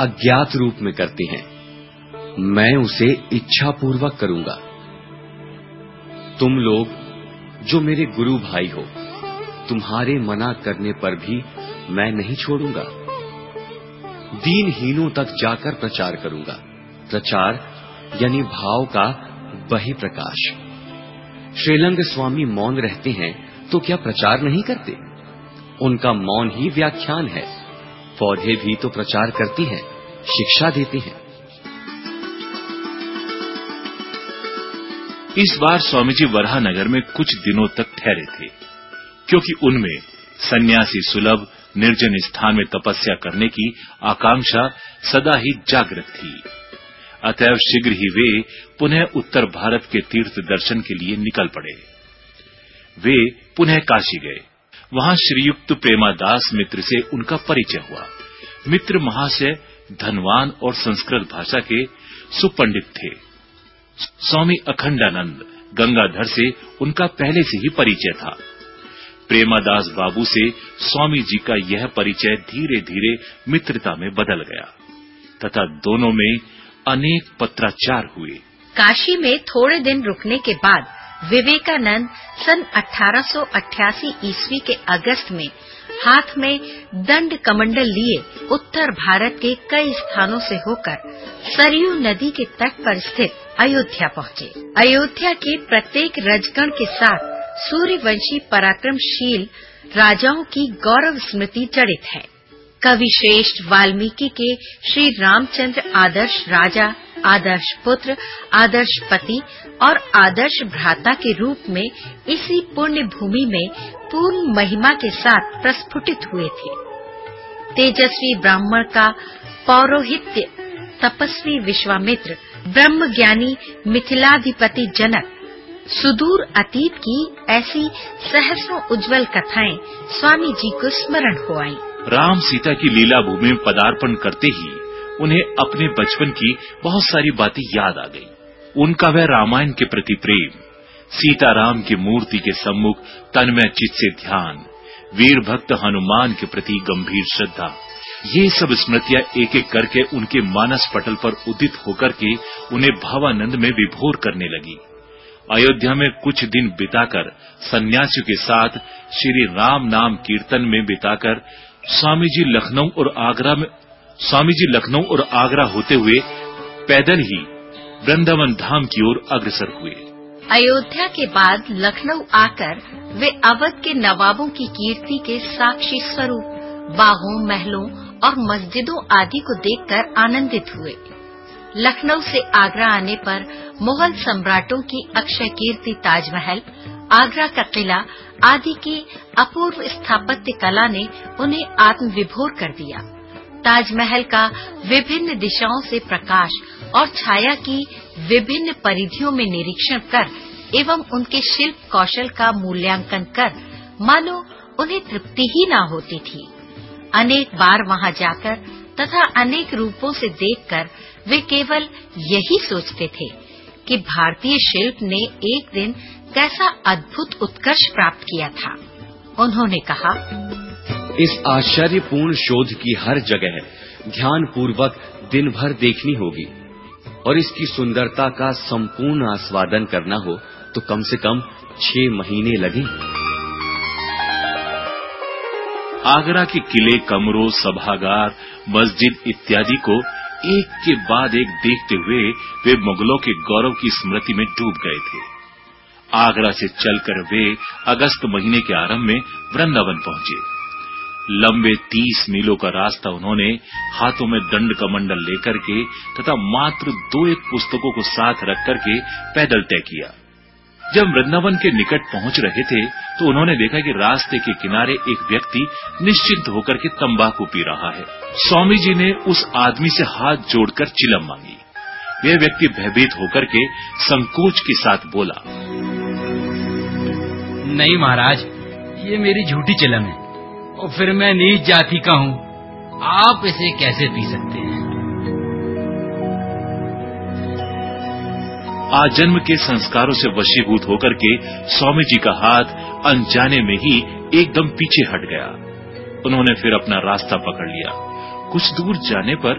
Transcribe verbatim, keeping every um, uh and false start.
अज्ञात रूप में करते हैं, मैं उसे इच्छा पूर्वक करूंगा। तुम लोग जो मेरे गुरु भाई हो, तुम्हारे मना करने पर भी मैं नहीं छोड़ूंगा। दीनहीनों तक जाकर प्रचार करूंगा। प्रचार यानी भाव का बहिर्प्रकाश। श्रीलंग स्वामी मौन रहते हैं तो क्या प्रचार नहीं करते? उनका मौन ही व्याख्यान है। पौधे भी तो प्रचार करती हैं, शिक्षा देते हैं। इस बार स्वामी जी वराहनगर में कुछ दिनों तक ठहरे थे, क्योंकि उनमें सन्यासी सुलभ निर्जन स्थान में तपस्या करने की आकांक्षा सदा ही जागृत थी। अतएव शीघ्र ही वे पुनः उत्तर भारत के तीर्थ दर्शन के लिए निकल पड़े। वे पुनः काशी गए। वहां श्रीयुक्त प्रेमादास मित्र से उनका परिचय हुआ। मित्र महाशय धनवान और संस्कृत भाषा के सुपंडित थे। स्वामी अखंडानंद गंगाधर से उनका पहले से ही परिचय था। प्रेमादास बाबू से स्वामी जी का यह परिचय धीरे धीरे मित्रता में बदल गया तथा दोनों में अनेक पत्राचार हुए। काशी में थोड़े दिन रुकने के बाद विवेकानंद सन अठारह सौ अट्ठासी ईस्वी के अगस्त में हाथ में दंड कमंडल लिए उत्तर भारत के कई स्थानों से होकर सरयू नदी के तट पर स्थित अयोध्या पहुँचे। अयोध्या के प्रत्येक रजगण के साथ सूर्यवंशी पराक्रमशील राजाओं की गौरव स्मृति जड़ित है। कवि श्रेष्ठ वाल्मीकि के श्री रामचंद्र आदर्श राजा, आदर्श पुत्र, आदर्श पति और आदर्श भ्राता के रूप में इसी पुण्य भूमि में पूर्ण महिमा के साथ प्रस्फुटित हुए थे। तेजस्वी ब्राह्मण का पौरोहित्य, तपस्वी विश्वामित्र, ब्रह्मज्ञानी मिथिलाधिपति जनक, सुदूर अतीत की ऐसी सहस्रों उज्जवल कथाएं स्वामी जी को स्मरण हो आईं। राम सीता की लीला भूमि में पदार्पण करते ही उन्हें अपने बचपन की बहुत सारी बातें याद आ गई। उनका वह रामायण के प्रति प्रेम, सीताराम की मूर्ति के सम्मुख तन्मय चित्त से ध्यान, वीर भक्त हनुमान के प्रति गंभीर श्रद्धा, ये सब स्मृतियां एक एक करके उनके मानस पटल पर उदित होकर के उन्हें भावानंद में विभोर करने लगी। अयोध्या में कुछ दिन बिताकर सन्यासियों के साथ श्री राम नाम कीर्तन में बिताकर स्वामी जी लखनऊ और आगरा में स्वामी जी लखनऊ और आगरा होते हुए पैदल ही वृंदावन धाम की ओर अग्रसर हुए। अयोध्या के बाद लखनऊ आकर वे अवध के नवाबों की कीर्ति के साक्षी स्वरूप बागों, महलों और मस्जिदों आदि को देखकर आनंदित हुए। लखनऊ से आगरा आने पर मुगल सम्राटों की अक्षय कीर्ति ताजमहल, आगरा का किला आदि की अपूर्व स्थापत्य कला ने उन्हें आत्मविभोर कर दिया। ताजमहल का विभिन्न दिशाओं से प्रकाश और छाया की विभिन्न परिधियों में निरीक्षण कर एवं उनके शिल्प कौशल का मूल्यांकन कर मानो उन्हें तृप्ति ही न होती थी। अनेक बार वहां जाकर तथा अनेक रूपों से देखकर वे केवल यही सोचते थे कि भारतीय शिल्प ने एक दिन कैसा अद्भुत उत्कर्ष प्राप्त किया था। उन्होंने कहा, इस आश्चर्यपूर्ण शोध की हर जगह ध्यान पूर्वक दिन भर देखनी होगी और इसकी सुंदरता का संपूर्ण आस्वादन करना हो तो कम से कम छह महीने लगे। आगरा के किले, कमरों, सभागार, मस्जिद इत्यादि को एक के बाद एक देखते हुए वे मुगलों के गौरव की स्मृति में डूब गए थे। आगरा से चलकर वे अगस्त महीने के आरंभ में वृंदावन पहुंचे। लंबे तीस मीलों का रास्ता उन्होंने हाथों में दंड कमंडल लेकर के तथा मात्र दो एक पुस्तकों को साथ रख करके पैदल तय किया। जब वृंदावन के निकट पहुंच रहे थे तो उन्होंने देखा कि रास्ते के किनारे एक व्यक्ति निश्चिंत होकर के तंबाकू पी रहा है। स्वामी जी ने उस आदमी से हाथ जोड़कर चिलम मांगी। वह व्यक्ति भयभीत होकर के संकोच के साथ बोला, नहीं महाराज, ये मेरी झूठी चिलम है और फिर मैं नीच जाति का हूँ, आप इसे कैसे पी सकते हैं? आजन्म के संस्कारों से वशीभूत होकर के स्वामी जी का हाथ अनजाने में ही एकदम पीछे हट गया। उन्होंने फिर अपना रास्ता पकड़ लिया। कुछ दूर जाने पर